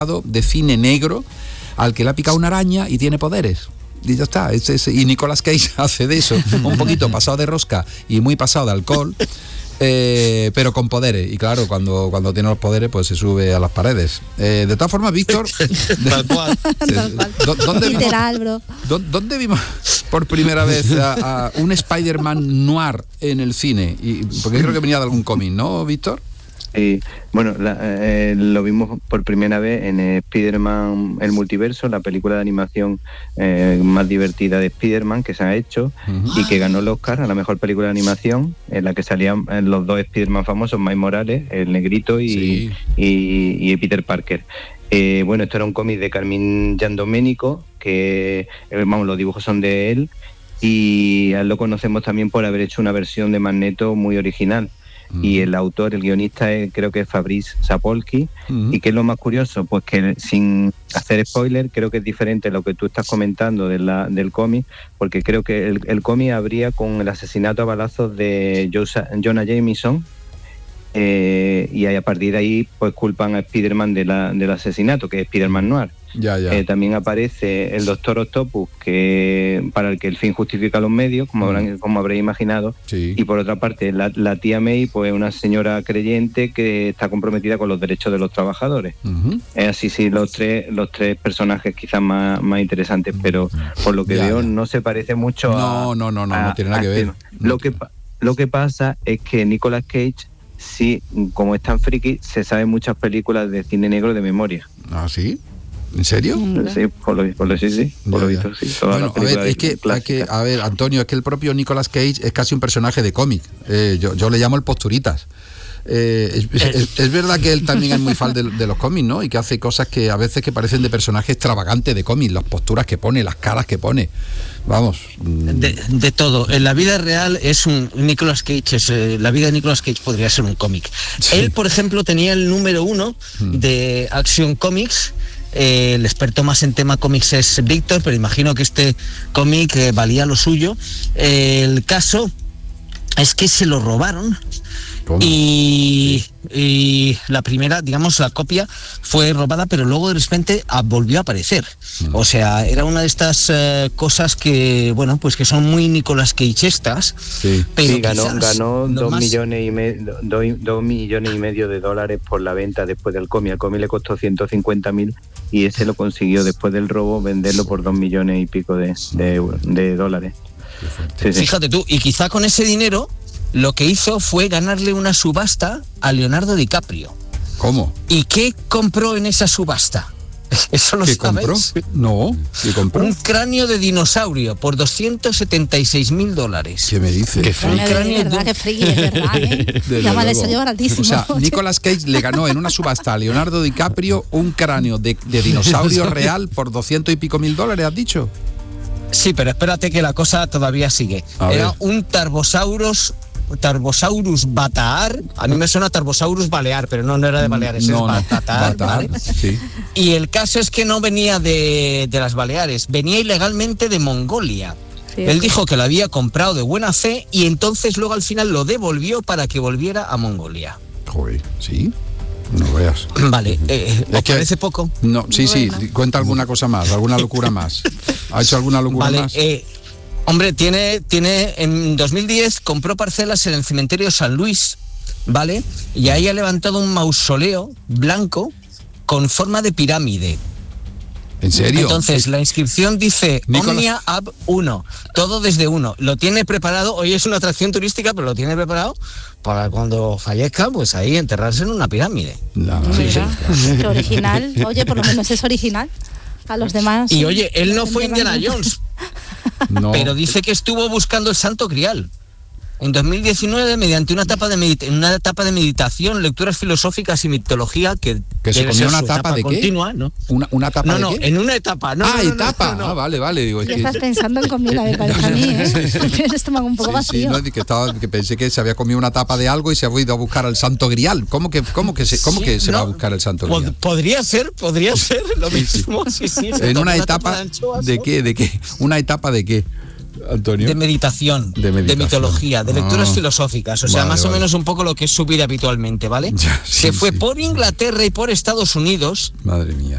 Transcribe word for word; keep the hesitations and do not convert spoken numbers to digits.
de cine negro al que le ha picado una araña y tiene poderes. Y ya está, es, es, y Nicolas Cage hace de eso, un poquito pasado de rosca y muy pasado de alcohol, eh, pero con poderes. Y claro, cuando, cuando tiene los poderes, pues se sube a las paredes. Eh, de todas formas, Víctor, Tal cual. ¿dónde vimos, Literal, bro. ¿dónde vimos por primera vez a, a un Spider-Man noir en el cine? Y, porque creo que venía de algún cómic, ¿no, Víctor? Sí, bueno, la, eh, lo vimos por primera vez en Spider-Man El Multiverso, la película de animación eh, más divertida de Spider-Man que se ha hecho, uh-huh. y que ganó el Oscar a la mejor película de animación, en la que salían los dos Spider-Man famosos, Miles Morales, el negrito, y, sí. y, y Peter Parker. Eh, bueno, esto era un cómic de Carmine Giandomenico, que eh, vamos, los dibujos son de él, y a él lo conocemos también por haber hecho una versión de Magneto muy original. Y el autor, el guionista, es, creo que es Fabrice Sapolsky. Uh-huh. ¿Y qué es lo más curioso? Pues que, sin hacer spoiler, creo que es diferente a lo que tú estás comentando de la, del cómic, porque creo que el, el cómic abría con el asesinato a balazos de Josa, Jonah Jameson, eh, y a partir de ahí pues culpan a Spider-Man de la, del asesinato, que es Spider-Man Noir. Ya, ya. Eh, también aparece el Doctor Octopus, que para el que el fin justifica los medios, como, mm. habrán, como habréis imaginado. Sí. Y por otra parte, la, la tía May, pues una señora creyente que está comprometida con los derechos de los trabajadores. Uh-huh. Es así, sí, los tres los tres personajes quizás más, más interesantes, pero por lo que ya, veo ya. no se parece mucho no, a... No, no, no, a, no tiene nada que ver. Lo que, lo que pasa es que Nicolas Cage, sí, como es tan friki, se sabe muchas películas de cine negro de memoria. ¿Ah, sí? ¿En serio? Sí, por lo, por lo, sí, sí, por lo visto, sí. Bueno, a ver, es que, hay que, a ver, Antonio, es que el propio Nicolas Cage es casi un personaje de cómic. Eh, yo, yo le llamo el posturitas. Eh, es, es, es verdad que él también es muy fan de, de los cómics, ¿no? Y que hace cosas que a veces que parecen de personaje extravagante de cómics, las posturas que pone, las caras que pone. Vamos. De, de todo. En la vida real es un Nicolas Cage, es, eh, la vida de Nicolas Cage podría ser un cómic. Sí. Él, por ejemplo, tenía el número uno hmm. de Action Comics. Eh, el experto más en tema cómics es Víctor, pero imagino que este cómic eh, valía lo suyo. Eh, el caso es que se lo robaron y, y la primera, digamos, la copia fue robada, pero luego de repente ah, volvió a aparecer. Mm. O sea, era una de estas eh, cosas que, bueno, pues que son muy Nicolas Cageestas. Sí, pero sí, ganó, ganó dos, más... millones y me, dos, dos millones y medio de dólares por la venta después del cómic. El cómic le costó ciento cincuenta mil y ese lo consiguió después del robo venderlo por dos millones y pico de, de, de dólares. Sí, sí. Fíjate tú, y quizá con ese dinero lo que hizo fue ganarle una subasta a Leonardo DiCaprio. ¿Cómo? ¿Y qué compró en esa subasta? ¿Eso lo ¿Qué sabes? compró? No, ¿qué compró? Un cráneo de dinosaurio por doscientos setenta y seis mil dólares. ¿Qué me dices? Qué friki. De verdad, qué friki, de verdad, ¿eh? Ya vale, salió baratísimo. O sea, Nicolas Cage le ganó en una subasta a Leonardo DiCaprio un cráneo de, de dinosaurio real por doscientos y pico mil dólares, ¿has dicho? Sí, pero espérate que la cosa todavía sigue. A Era ver. un Tarbosaurus... Tarbosaurus bataar, a mí me suena Tarbosaurus balear, pero no, no era de Baleares, no, es no, bataar, Bataar, ¿vale? Sí. Y el caso es que no venía de, de las Baleares, venía ilegalmente de Mongolia. Sí, Él sí. dijo que lo había comprado de buena fe y entonces luego al final lo devolvió para que volviera a Mongolia. Joder, ¿sí? No veas. Vale, eh, ¿os que, parece poco? No, sí, sí, cuenta alguna cosa más, alguna locura más. ¿Ha hecho alguna locura vale, más? Eh, Hombre, tiene, tiene en dos mil diez compró parcelas en el cementerio de San Luis, ¿vale? Y ahí ha levantado un mausoleo blanco con forma de pirámide. ¿En serio? Entonces, la inscripción dice Nicolas... Omnia Ab uno, todo desde uno. Lo tiene preparado, hoy es una atracción turística, pero lo tiene preparado para cuando fallezca, pues ahí enterrarse en una pirámide. No, sí, sí, claro. Qué original. Oye, por lo menos es original. A los demás... Y oye, él no fue Indiana Jones, no. pero dice que estuvo buscando el Santo Grial. En dos mil diecinueve, mediante una etapa de, medita- una etapa de meditación, lecturas filosóficas y mitología que, que se comió una etapa de continua, qué? ¿no? Una, una etapa no, de no, qué? en una etapa. No, ah, no, no, etapa. No, no, no. Ah, vale, vale. Digo, es ya que... estás pensando en comida, me parece a mí, ¿eh? Tienes el estómago un poco sí, vacío. Sí, no, que, estaba, que pensé que se había comido una tapa de algo y se había ido a buscar al Santo Grial. ¿Cómo que, cómo que se, cómo sí, que se no, va a buscar el Santo Grial? Podría ser, podría ser lo mismo. Sí, sí, en una etapa de, anchoas, ¿de qué? ¿De qué? ¿Una etapa de qué? Antonio. De meditación, de meditación, de mitología, de lecturas ah, filosóficas, o sea, vale, más vale. o menos un poco lo que es su vida habitualmente, ¿vale? Ya, sí, Se fue sí. por Inglaterra y por Estados Unidos. Madre mía.